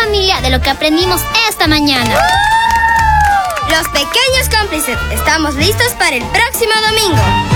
familia de lo que aprendimos esta mañana. Los pequeños cómplices, estamos listos para el próximo domingo.